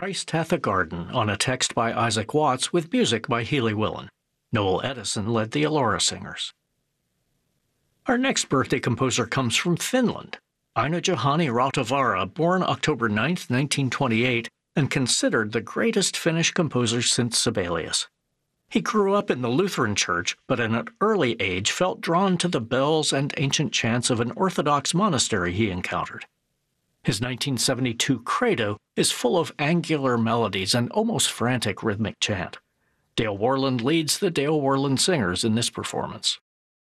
Christ Hath a Garden on a text by Isaac Watts with music by Healy Willen. Noel Edison led the Elora Singers. Our next birthday composer comes from Finland. Aino-Juhani Rautavaara, born October 9, 1928, and considered the greatest Finnish composer since Sibelius. He grew up in the Lutheran Church, but at an early age felt drawn to the bells and ancient chants of an Orthodox monastery he encountered. His 1972 Credo is full of angular melodies and almost frantic rhythmic chant. Dale Worland leads the Dale Worland Singers in this performance.